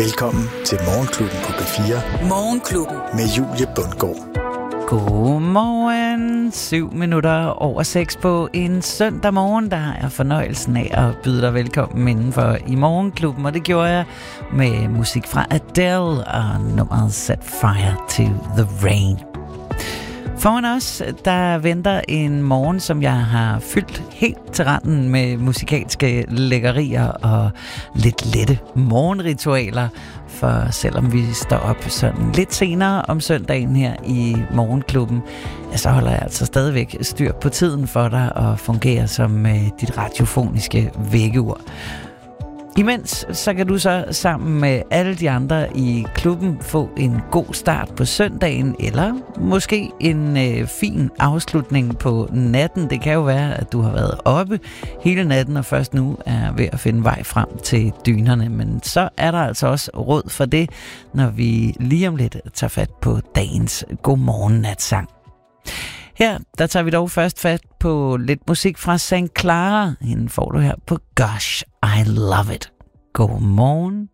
Velkommen til Morgenklubben på P4. Morgenklubben. Med Julie Bundgaard. Godmorgen. 7 minutter over 6 på en søndag morgen. Der har jeg fornøjelsen af at byde dig velkommen indenfor i Morgenklubben. Og det gjorde jeg med musik fra Adele og nummeret Set Fire to the Rain. Foran os, der venter en morgen, som jeg har fyldt helt til randen med musikalske lækkerier og lidt lette morgenritualer. For selvom vi står op sådan lidt senere om søndagen her i Morgenklubben, ja, så holder jeg altså stadigvæk styr på tiden for dig og fungerer som dit radiofoniske vækkeur. Imens så kan du så sammen med alle de andre i klubben få en god start på søndagen, eller måske en fin afslutning på natten. Det kan jo være, at du har været oppe hele natten og først nu er ved at finde vej frem til dynerne. Men så er der altså også råd for det, når vi lige om lidt tager fat på dagens godmorgen-natsang. Her, der tager vi dog først fat på lidt musik fra St. Clara. Hende får du her på Gosh, I Love It. God morgen.